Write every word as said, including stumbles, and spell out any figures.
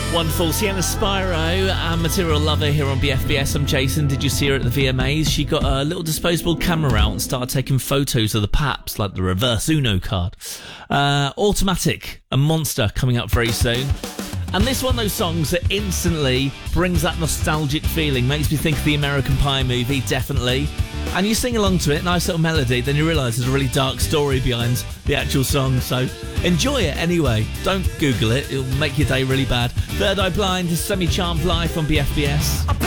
Wonderful. Sienna Spyro and Material Lover here on B F B S. I'm Jason. Did you see her at the V M As? She got a little disposable camera out and started taking photos of the Paps, like the reverse Uno card. Uh, Automatic, a monster, coming up very soon. And this one of those songs that instantly brings that nostalgic feeling, makes me think of the American Pie movie, definitely. And you sing along to it, nice little melody, then you realise there's a really dark story behind the actual song, so enjoy it anyway. Don't Google it, it'll make your day really bad. Third Eye Blind is Semi-Charmed Life on B F B S.